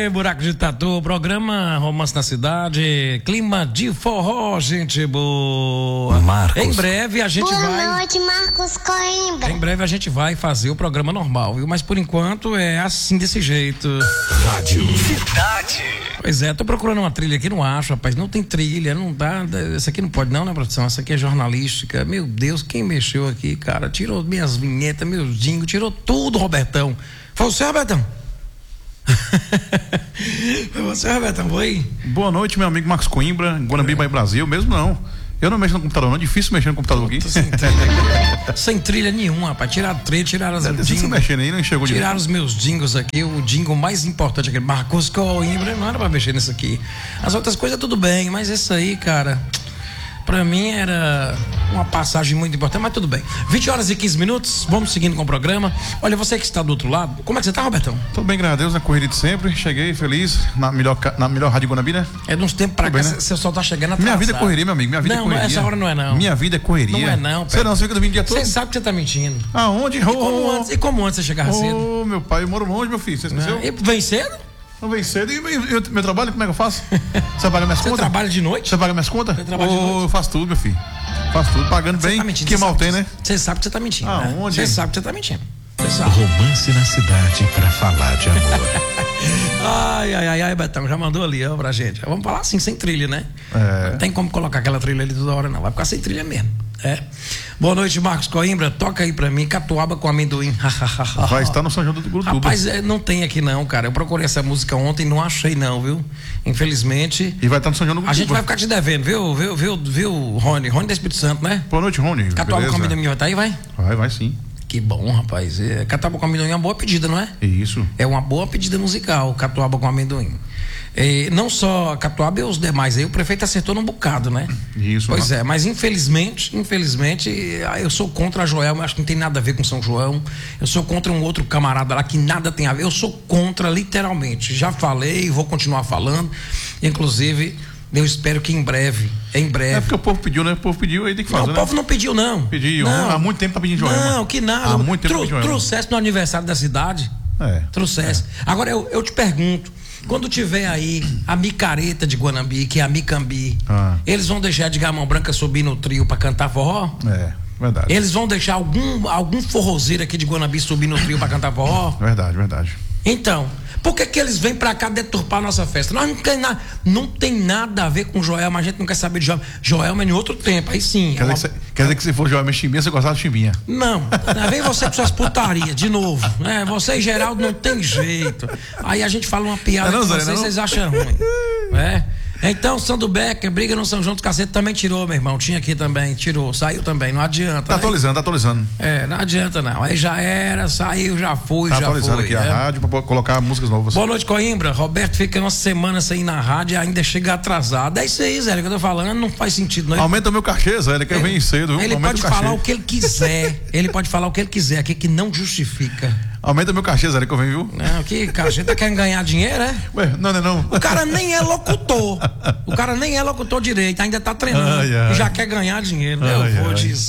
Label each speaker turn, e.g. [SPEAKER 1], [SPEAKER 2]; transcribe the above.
[SPEAKER 1] Aê, Buraco de Tatu, programa Romance na Cidade, clima de forró, gente boa.
[SPEAKER 2] Marcos.
[SPEAKER 1] Em breve a gente vai...
[SPEAKER 3] Boa noite, Marcos Coimbra.
[SPEAKER 1] Em breve a gente vai fazer o programa normal, viu? Mas por enquanto é assim, desse jeito.
[SPEAKER 2] Rádio Cidade.
[SPEAKER 1] Pois é, tô procurando uma trilha aqui, não acho, rapaz. Não tem trilha, não dá. Essa aqui não pode não, né, produção? Essa aqui é jornalística. Meu Deus, quem mexeu aqui, cara? Tirou minhas vinhetas, meus jingles, tirou tudo, Robertão. Foi você, Robertão? Foi você, Robertão, foi?
[SPEAKER 4] Boa noite, meu amigo Marcos Coimbra, Guanambi Bahia Brasil, mesmo não. Eu não mexo no computador, não. É difícil mexer no computador aqui.
[SPEAKER 1] Sem trilha nenhuma, rapaz. Tiraram trilha, tiraram as
[SPEAKER 4] jingles. Mexendo aí, não chegou
[SPEAKER 1] tiraram os meus jingles aqui. O jingle mais importante aqui, Marcos Coimbra, não era pra mexer nisso aqui. As outras coisas tudo bem, mas isso aí, cara, pra mim era uma passagem muito importante, mas tudo bem. 20h15, vamos seguindo com o programa. Olha, você que está do outro lado, como é que você tá, Robertão?
[SPEAKER 4] Tô bem, graças a Deus, na correria de sempre. Cheguei feliz, na melhor rádio Guanambi, né?
[SPEAKER 1] É de uns tempos pra cá, você só tá chegando atrasado.
[SPEAKER 4] Minha vida é correria, meu amigo, minha vida é correria.
[SPEAKER 1] Não, essa hora não é não.
[SPEAKER 4] Minha vida é correria.
[SPEAKER 1] Não é não,
[SPEAKER 4] Você não, você fica dormindo o dia todo?
[SPEAKER 1] Você sabe que você tá mentindo.
[SPEAKER 4] Aonde?
[SPEAKER 1] E como antes você chegava cedo?
[SPEAKER 4] Ô, meu pai, eu moro longe, meu filho, você esqueceu?
[SPEAKER 1] E vem cedo?
[SPEAKER 4] Não vem cedo. E meu trabalho, como é que eu faço? Você paga minhas contas?
[SPEAKER 1] Você trabalha de noite?
[SPEAKER 4] Você paga minhas contas?
[SPEAKER 1] Você trabalha de noite?
[SPEAKER 4] Eu faço tudo, meu filho. Faço tudo, pagando bem,
[SPEAKER 1] tá
[SPEAKER 4] que mal tem, né?
[SPEAKER 1] Você sabe que você tá mentindo, né?
[SPEAKER 4] Aonde?
[SPEAKER 1] Você sabe que você tá mentindo. Você sabe.
[SPEAKER 2] Romance na Cidade pra falar de amor.
[SPEAKER 1] Ai, Betão, já mandou ali, ó, pra gente. Vamos falar assim, sem trilha, né? Não tem como colocar aquela trilha ali toda hora, não. Vai ficar sem trilha mesmo. Boa noite, Marcos Coimbra. Toca aí pra mim, Catuaba com Amendoim.
[SPEAKER 4] Vai estar no São João do Gurutuba.
[SPEAKER 1] Rapaz, não tem aqui não, cara. Eu procurei essa música ontem e não achei não, viu? Infelizmente.
[SPEAKER 4] E vai estar no São João do Gurutuba.
[SPEAKER 1] A gente vai ficar te devendo, viu, Rony? Rony do Espírito Santo, né?
[SPEAKER 4] Boa noite, Rony.
[SPEAKER 1] Catuaba com Amendoim vai estar aí, vai?
[SPEAKER 4] Vai sim.
[SPEAKER 1] Que bom, rapaz. Catuaba com Amendoim é uma boa pedida, não é?
[SPEAKER 4] Isso.
[SPEAKER 1] É uma boa pedida musical, Catuaba com Amendoim. Não só a Catuaba e os demais, aí o prefeito acertou num bocado, né?
[SPEAKER 4] Isso.
[SPEAKER 1] Pois é, mas infelizmente, eu sou contra a Joelma, acho que não tem nada a ver com São João. Eu sou contra um outro camarada lá que nada tem a ver. Eu sou contra, literalmente. Já falei, vou continuar falando. Inclusive, eu espero que em breve. É
[SPEAKER 4] porque o povo pediu, né? O povo pediu, aí tem que fazer.
[SPEAKER 1] Não, o povo não pediu, não.
[SPEAKER 4] Pediu.
[SPEAKER 1] Não.
[SPEAKER 4] Há muito tempo tá pedindo Joelma.
[SPEAKER 1] Não, que nada.
[SPEAKER 4] Há muito tempo pedindo Joelma.
[SPEAKER 1] Trouxesse no aniversário da cidade. Trouxesse. Agora eu te pergunto, quando tiver aí a micareta de Guanambi, que é a Micambi, eles vão deixar de Gamão Branca subir no trio pra cantar forró?
[SPEAKER 4] Verdade.
[SPEAKER 1] Eles vão deixar algum forrozeiro aqui de Guanambi subir no trio pra cantar forró?
[SPEAKER 4] Verdade.
[SPEAKER 1] Então, por que eles vêm pra cá deturpar a nossa festa? Nós não tem nada a ver com Joelma, a gente não quer saber de Joelma. Joelma é em outro tempo, aí sim.
[SPEAKER 4] Quer dizer que se for Joelma e Chimbinha, você gostava de Chimbinha?
[SPEAKER 1] Não, vem você com suas putarias, de novo. Você e Geraldo não tem jeito. Aí a gente fala uma piada com vocês acham ruim. Então, Sandro Becker, briga no São João dos Cacete, também tirou, meu irmão. Tinha aqui também, tirou, saiu também, não adianta.
[SPEAKER 4] Tá atualizando.
[SPEAKER 1] Não adianta não. Aí já era, saiu, já foi, já foi.
[SPEAKER 4] Tá atualizando aqui a rádio pra colocar músicas novas.
[SPEAKER 1] Boa noite, Coimbra. Roberto fica uma semana sem ir na rádio e ainda chega atrasado. É isso aí, Zé, que eu tô falando, não faz sentido, não.
[SPEAKER 4] Aumenta o meu cachê, Zé, ele quer vir cedo, viu?
[SPEAKER 1] Ele pode falar o que ele quiser. Ele pode falar o que ele quiser aqui, que não justifica.
[SPEAKER 4] Aumenta meu cachê, Zé, que eu venho, viu?
[SPEAKER 1] Não, que cachê, tá querendo ganhar dinheiro, é?
[SPEAKER 4] Ué, não.
[SPEAKER 1] O cara nem é locutor. O cara nem é locutor direito, ainda tá treinando. E já quer ganhar dinheiro. Eu vou dizer.